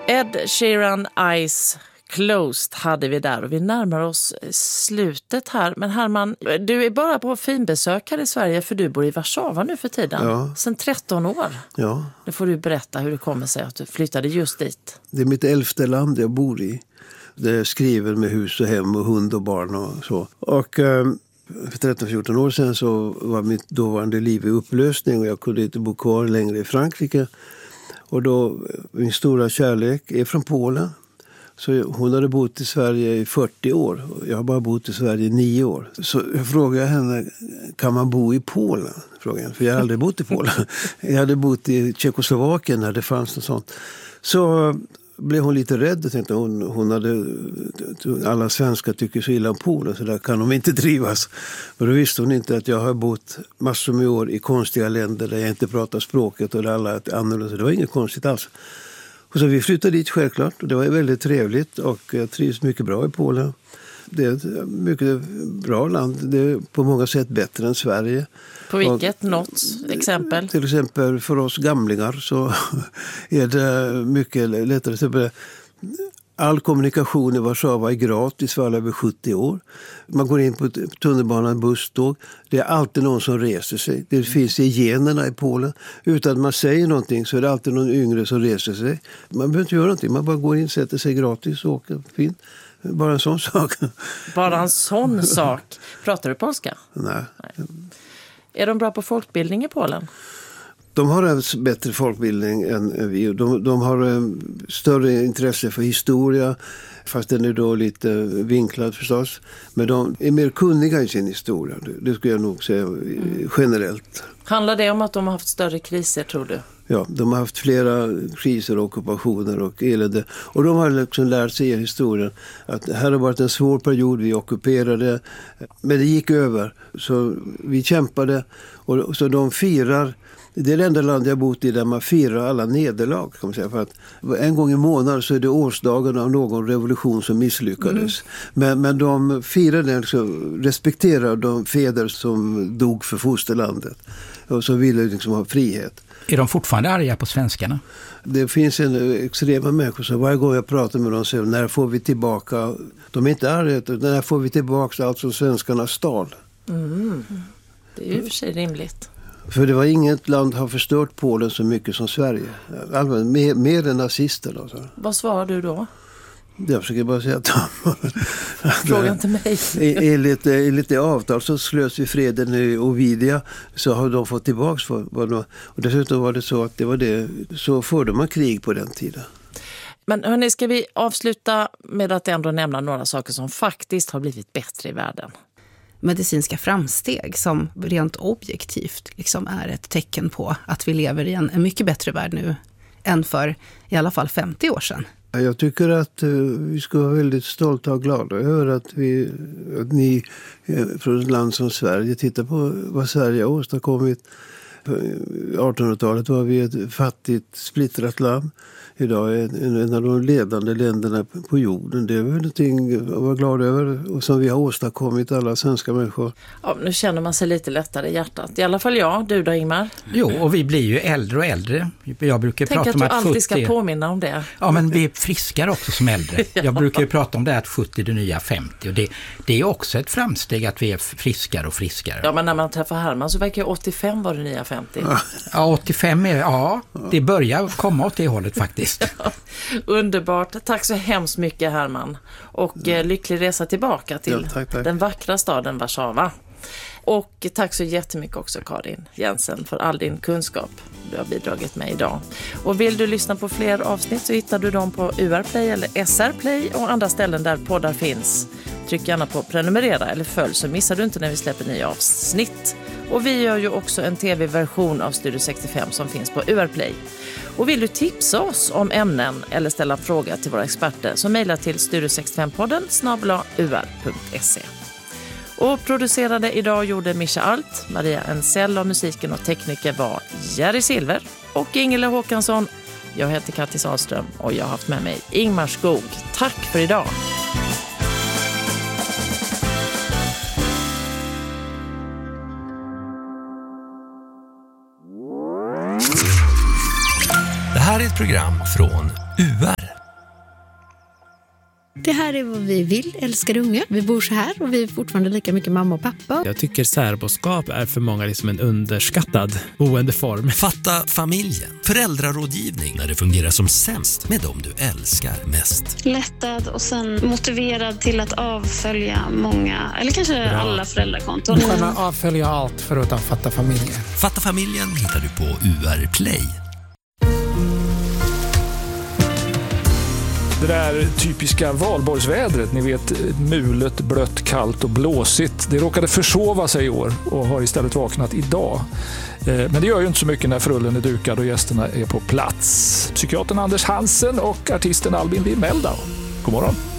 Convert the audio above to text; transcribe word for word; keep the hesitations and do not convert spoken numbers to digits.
Ed Sheeran, Eyes Closed hade vi där och vi närmar oss slutet här. Men Herman, du är bara på finbesök här i Sverige för du bor i Warszawa nu för tiden. Ja. Sedan tretton år. Ja. Nu får du berätta hur det kommer sig att du flyttade just dit. Det är mitt elfte land jag bor i. Det är skriven med hus och hem och hund och barn och så. Och eh, för tretton fjorton år sedan så var mitt dåvarande liv i upplösning och jag kunde inte bo kvar längre i Frankrike. Och då, min stora kärlek är från Polen. Så hon hade bott i Sverige i fyrtio år. Jag har bara bott i Sverige i nio år. Så jag frågade henne, kan man bo i Polen? Frågade jag, för jag hade aldrig bott i Polen. Jag hade bott i Tjeckoslovakien när det fanns något sånt. Så blev hon lite rädd och tänkte hon, hon hade, alla svenskar tycker så illa om Polen så där kan de inte drivas. Men då visste hon inte att jag har bott massor med år i konstiga länder där jag inte pratar språket och där alla är annorlunda. Så det var inget konstigt alls. Och så vi flyttade dit självklart och det var väldigt trevligt och jag trivs mycket bra i Polen. Det är ett mycket bra land, det är på många sätt bättre än Sverige. På vilket? Och, något exempel? Till exempel för oss gamlingar så är det mycket lättare. All kommunikation i Warszawa är gratis för alla över sjuttio år. Man går in på tunnelbanan, busståg. Det är alltid någon som reser sig. Det finns i generna i Polen. Utan att man säger någonting så är det alltid någon yngre som reser sig. Man behöver inte göra någonting. Man bara går in, sätter sig gratis och åker. Fint. Bara en sån sak. Bara en sån sak. Pratar du polska? Nej. Nej. Är de bra på folkbildning i Polen? De har en bättre folkbildning än vi. De, de har en större intresse för historia, fast den är då lite vinklad förstås. Men de är mer kunniga i sin historia, det skulle jag nog säga generellt. Handlar det om att de har haft större kriser, tror du? Ja, de har haft flera kriser, ockupationer och elände. Och de har liksom lärt sig i historien att det här har varit en svår period, vi ockuperade. Men det gick över, så vi kämpade. Och så de firar, det är det enda land jag bott i där man firar alla nederlag, kan man säga. För att en gång i månaden så är det årsdagen av någon revolution som misslyckades. Mm. Men, men de firar den, liksom, respekterar de fäder som dog för fosterlandet. Och som ville liksom ha frihet. Är de fortfarande arga på svenskarna? Det finns en extrema människor som varje gång jag pratar med dem säger när får vi tillbaka, de är inte arga, när får vi tillbaka allt som svenskarna stal. Mm. Det är ju för sig rimligt. För det var inget land har förstört Polen så mycket som Sverige. Allmänt, mer, mer än nazister. Då, så. Vad svarar du då? Jag försöker bara säga att fråga inte mig. Enligt, enligt det avtal så slöts vi freden i Ovidia så har de fått tillbaka för, vad de, och dessutom var det så att det var det, så förde man krig på den tiden. Men hörni, ska vi avsluta med att ändå nämna några saker som faktiskt har blivit bättre i världen? Medicinska framsteg som rent objektivt liksom är ett tecken på att vi lever i en, en mycket bättre värld nu än för i alla fall femtio år sedan. Jag tycker att uh, vi ska vara väldigt stolta och glada över att, vi, att ni uh, från ett land som Sverige tittar på vad Sverige har åstadkommit. På artonhundratalet var vi ett fattigt, splittrat land. Idag är en av de ledande länderna på jorden. Det är väl någonting att vara glad över och som vi har åstadkommit alla svenska människor. Ja, nu känner man sig lite lättare i hjärtat. I alla fall jag, du då Ingmar? Jo, och vi blir ju äldre och äldre. Jag brukar Tänk prata att om du att alltid sjuttio... ska påminna om det. Ja, men vi är friskare också som äldre. Ja. Jag brukar ju prata om det att sjuttio är det nya femtio. Och det, det är också ett framsteg att vi är friskare och friskare. Ja, men när man träffar Herman så verkar ju åttiofem vara det nya femtio. Ja, åttiofem är, ja, det börjar komma åt det hållet faktiskt. Ja, underbart. Tack så hemskt mycket Herman. Och eh, lycklig resa tillbaka till ja, tack, tack. den vackra staden Warszawa. Och tack så jättemycket också Karin Jensen för all din kunskap du har bidragit med idag. Och vill du lyssna på fler avsnitt så hittar du dem på U R Play eller S R Play och andra ställen där poddar finns. Tryck gärna på prenumerera eller följ så missar du inte när vi släpper nya avsnitt. Och vi gör ju också en tv-version av Studio sextiofem som finns på U R Play. Och vill du tipsa oss om ämnen eller ställa en fråga till våra experter så mejla till studio sextiofem podden snabel-a u r punkt se. Och producerade idag gjorde Mischa Alt, Maria Ensell av musiken och tekniker var Jerry Silver och Ingela Håkansson. Jag heter Kattis Ahlström och jag har haft med mig Ingmar Skog. Tack för idag! Det här är ett program från U R. det här är vad vi vill, älskar unga. Vi bor så här och vi är fortfarande lika mycket mamma och pappa. Jag tycker särboskap är för många liksom en underskattad boendeform. Fatta familjen. Föräldrarådgivning när det fungerar som sämst med dem du älskar mest. Lättad och sen motiverad till att avfölja många, eller kanske Bra. alla föräldrakonton. Kunna avfölja allt förutom Fatta familjen. Fatta familjen hittar du på U R Play. Det där typiska valborgsvädret, ni vet, mulet, blött, kallt och blåsigt. Det råkade försova sig i år och har istället vaknat idag. Men det gör ju inte så mycket när frullen är dukad och gästerna är på plats. Psykiatern Anders Hansen och artisten Albin Limeldau. God morgon.